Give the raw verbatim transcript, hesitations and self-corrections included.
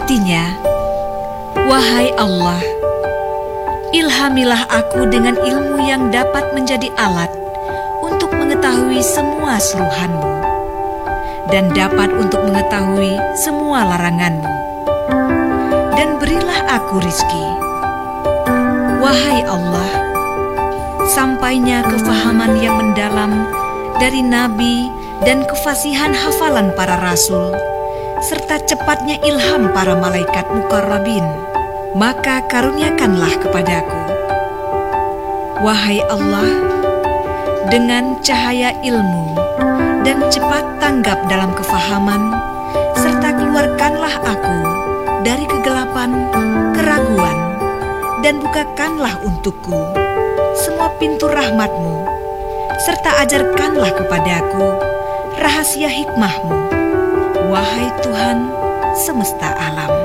Artinya, wahai Allah, ilhamilah aku dengan ilmu yang dapat menjadi alat untuk mengetahui semua suruhan-Mu dan dapat untuk mengetahui semua larangan-Mu. Dan berilah aku rizki. Wahai Allah, sampainya kefahaman yang mendalam dari Nabi dan kefasihan hafalan para rasul, serta cepatnya ilham para malaikat mukarrabin, maka karuniakanlah kepadaku. Wahai Allah, dengan cahaya ilmu dan cepat tanggap dalam kefahaman, serta keluarkanlah aku dari kegelapan, keraguan, dan bukakanlah untukku semua pintu rahmat-Mu, serta ajarkanlah kepadaku rahasia hikmah-Mu, wahai Tuhan semesta alam.